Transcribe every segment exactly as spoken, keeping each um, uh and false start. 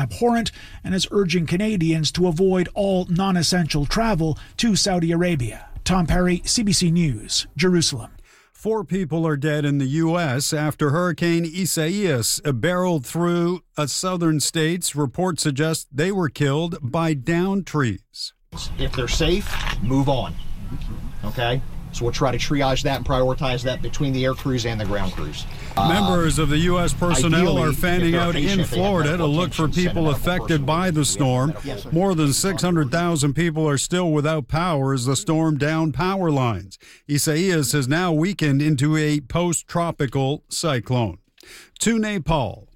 abhorrent and is urging Canadians to avoid all non-essential travel to Saudi Arabia. Tom Perry, C B C News, Jerusalem. Four people are dead in the U S after Hurricane Isaias barreled through a southern states. Reports suggest they were killed by downed trees. If they're safe, move on. Okay? So we'll try to triage that and prioritize that between the air crews and the ground crews. Members of the U S personnel Ideally, are fanning out patient, in Florida to look for people affected by the storm. Yes, More than six hundred thousand people are still without power as the storm downed power lines. Isaias has now weakened into a post-tropical cyclone. To Nepal.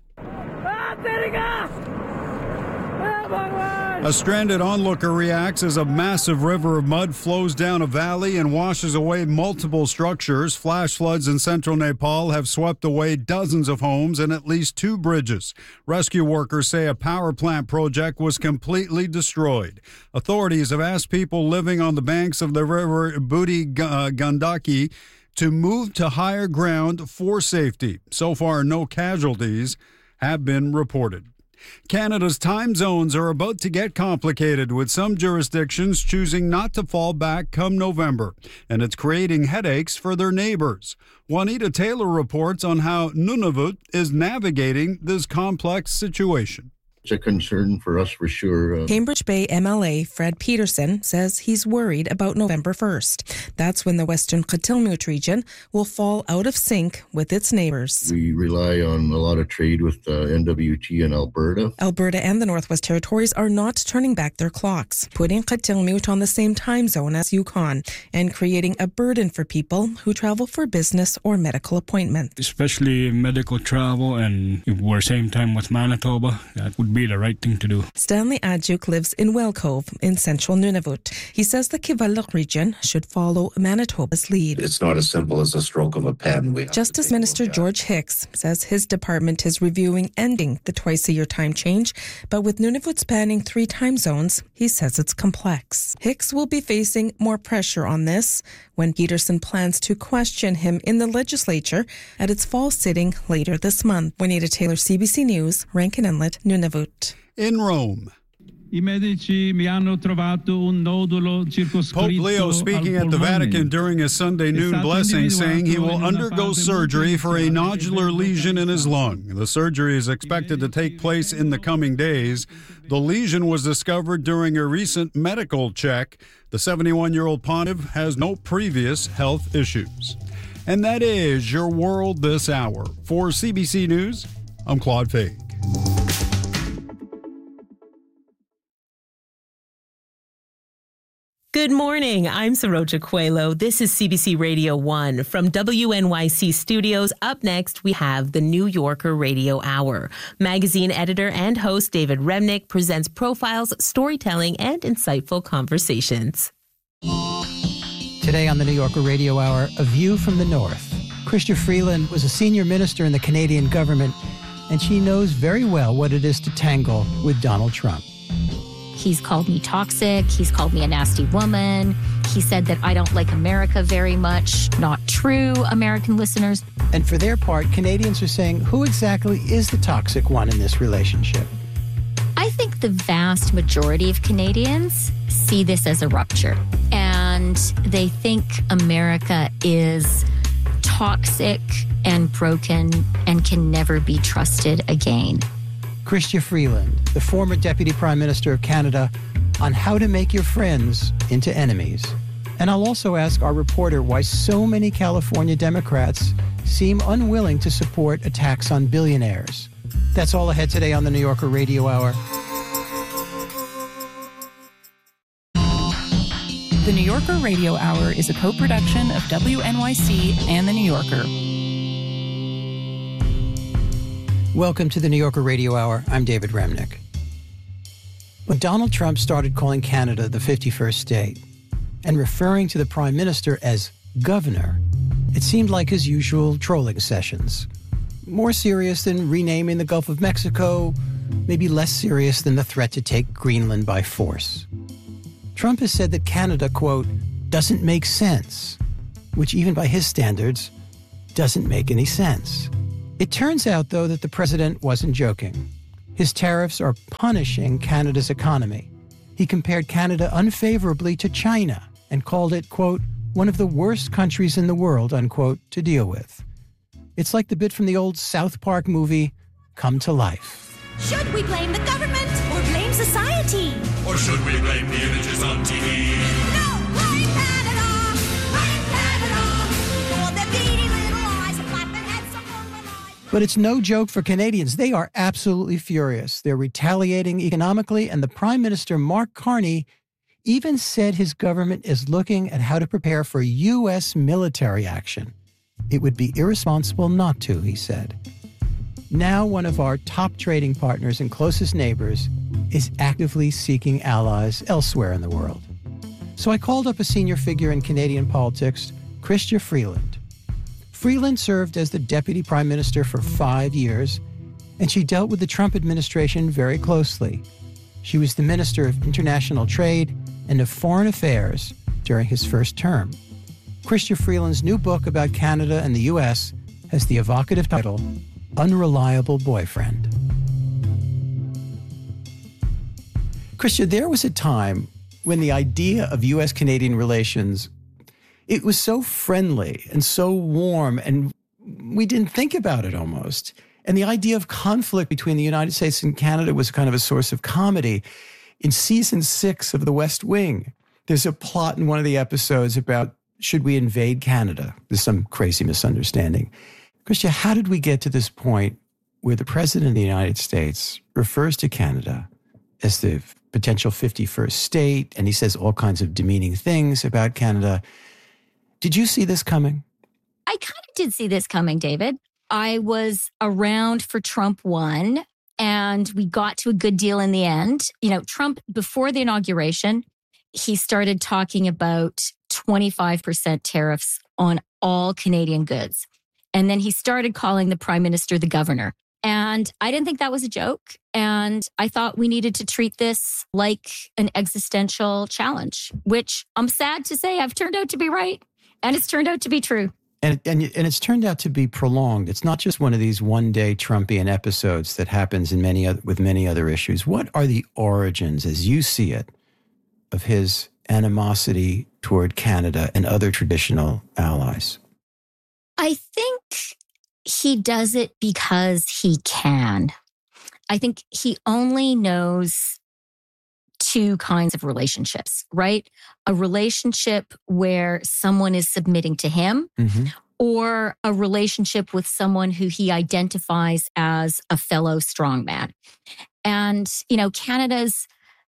A stranded onlooker reacts as a massive river of mud flows down a valley and washes away multiple structures. Flash floods in central Nepal have swept away dozens of homes and at least two bridges. Rescue workers say a power plant project was completely destroyed. Authorities have asked people living on the banks of the river Budi Gandaki to move to higher ground for safety. So far, no casualties have been reported. Canada's time zones are about to get complicated, with some jurisdictions choosing not to fall back come November, and it's creating headaches for their neighbors. Juanita Taylor reports on how Nunavut is navigating this complex situation. It's a concern for us for sure. Uh, Cambridge Bay M L A Fred Peterson says he's worried about November first. That's when the Western Qiltaymalut region will fall out of sync with its neighbors. We rely on a lot of trade with uh, N W T and Alberta. Alberta and the Northwest Territories are not turning back their clocks, putting Qiltaymalut on the same time zone as Yukon and creating a burden for people who travel for business or medical appointments. Especially medical travel, and if we're same time with Manitoba, that would be the right thing to do. Stanley Adjuk lives in Wellcove in central Nunavut. He says the Kivalliq region should follow Manitoba's lead. It's not as simple as a stroke of a pen. We Justice Minister George Hicks says his department is reviewing ending the twice-a-year time change, but with Nunavut spanning three time zones, he says it's complex. Hicks will be facing more pressure on this when Peterson plans to question him in the legislature at its fall sitting later this month. Juanita Taylor, C B C News, Rankin Inlet, Nunavut. In Rome. I medici mi hanno trovato un nodulo circoscritto. Pope Leo speaking at the Vatican during his Sunday noon blessing, saying he will undergo surgery for a nodular lesion in his lung. The surgery is expected to take place in the coming days. The lesion was discovered during a recent medical check. The seventy-one-year-old pontiff has no previous health issues. And that is your world this hour. For C B C News, I'm Claude Fake. Good morning. I'm Saroja Coelho. This is C B C Radio one. From W N Y C Studios, up next, we have the New Yorker Radio Hour. Magazine editor and host David Remnick presents profiles, storytelling, and insightful conversations. Today on the New Yorker Radio Hour, a view from the North. Chrystia Freeland was a senior minister in the Canadian government, and she knows very well what it is to tangle with Donald Trump. He's called me toxic. He's called me a nasty woman. He said that I don't like America very much. Not true, American listeners. And for their part, Canadians are saying, who exactly is the toxic one in this relationship? I think the vast majority of Canadians see this as a rupture. And they think America is toxic and broken and can never be trusted again. Chrystia Freeland, the former Deputy Prime Minister of Canada, on how to make your friends into enemies. And I'll also ask our reporter why so many California Democrats seem unwilling to support a tax on billionaires. That's all ahead today on the New Yorker Radio Hour. The New Yorker Radio Hour is a co-production of W N Y C and The New Yorker. Welcome to the New Yorker Radio Hour. I'm David Remnick. When Donald Trump started calling Canada the fifty-first state and referring to the Prime Minister as governor, it seemed like his usual trolling sessions. More serious than renaming the Gulf of Mexico, maybe less serious than the threat to take Greenland by force. Trump has said that Canada, quote, doesn't make sense, which even by his standards, doesn't make any sense. It turns out, though, that the president wasn't joking. His tariffs are punishing Canada's economy. He compared Canada unfavorably to China and called it, quote, one of the worst countries in the world, unquote, to deal with. It's like the bit from the old South Park movie, Come to Life. Should we blame the government or blame society? Or should we blame the images on T V? No, blame Canada! Blame Canada! For their beady little eyes and flap their heads upon the line. But it's no joke for Canadians. They are absolutely furious. They're retaliating economically, and the Prime Minister, Mark Carney, even said his government is looking at how to prepare for U S military action. It would be irresponsible not to, he said. Now one of our top trading partners and closest neighbors is actively seeking allies elsewhere in the world. So I called up a senior figure in Canadian politics, Chrystia Freeland. Freeland served as the Deputy Prime Minister for five years, and she dealt with the Trump administration very closely. She was the Minister of International Trade and of Foreign Affairs during his first term. Chrystia Freeland's new book about Canada and the U S has the evocative title, Unreliable Boyfriend. Chrystia, there was a time when the idea of U S-Canadian relations, it was so friendly and so warm, and we didn't think about it almost. And the idea of conflict between the United States and Canada was kind of a source of comedy. In season six of The West Wing, there's a plot in one of the episodes about should we invade Canada? There's some crazy misunderstanding. Chrystia, how did we get to this point where the President of the United States refers to Canada as the potential fifty-first state, and he says all kinds of demeaning things about Canada? Did you see this coming? I kind of did see this coming, David. I was around for Trump one, and we got to a good deal in the end. You know, Trump, before the inauguration, he started talking about twenty-five percent tariffs on all Canadian goods. And then he started calling the Prime Minister the governor. And I didn't think that was a joke. And I thought we needed to treat this like an existential challenge, which I'm sad to say I've turned out to be right. And it's turned out to be true. And, and and it's turned out to be prolonged. It's not just one of these one-day Trumpian episodes that happens in many other, with many other issues. What are the origins, as you see it, of his animosity toward Canada and other traditional allies? I think he does it because he can. I think he only knows two kinds of relationships, right? A relationship where someone is submitting to him, mm-hmm. or a relationship with someone who he identifies as a fellow strongman. And, you know, Canada's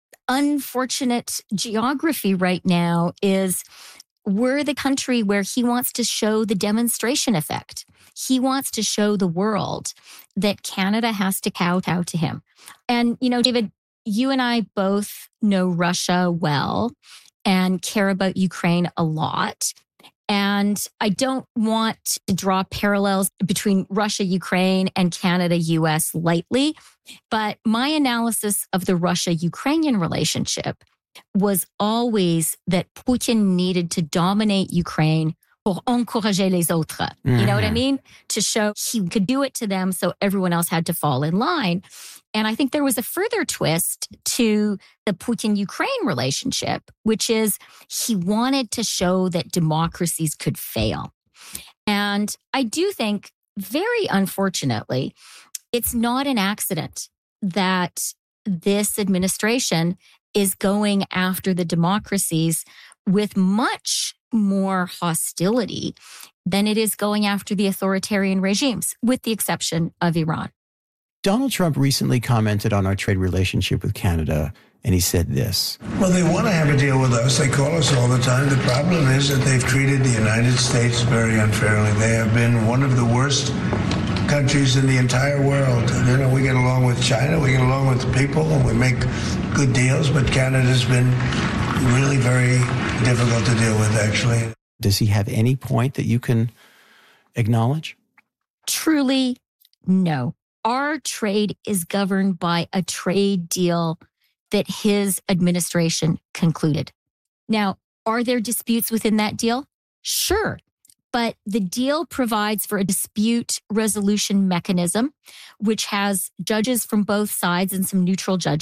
unfortunate geography right now is we're the country where he wants to show the demonstration effect. He wants to show the world that Canada has to kowtow to him. And, you know, David, you and I both know Russia well and care about Ukraine a lot. And I don't want to draw parallels between Russia, Ukraine, and Canada, U S lightly. But my analysis of the Russia-Ukrainian relationship was always that Putin needed to dominate Ukraine pour encourager les autres. Mm-hmm. You know what I mean? To show he could do it to them, so everyone else had to fall in line. And I think there was a further twist to the Putin-Ukraine relationship, which is he wanted to show that democracies could fail. And I do think, very unfortunately, it's not an accident that this administration is going after the democracies with much more hostility than it is going after the authoritarian regimes, with the exception of Iran. Donald Trump recently commented on our trade relationship with Canada, and he said this. Well, they want to have a deal with us. They call us all the time. The problem is that they've treated the United States very unfairly. They have been one of the worst countries in the entire world. You know, we get along with China, we get along with the people, and we make good deals, but Canada's been really very difficult to deal with, actually. Does he have any point that you can acknowledge? Truly, no. Our trade is governed by a trade deal that his administration concluded. Now, are there disputes within that deal? Sure. But the deal provides for a dispute resolution mechanism, which has judges from both sides and some neutral judges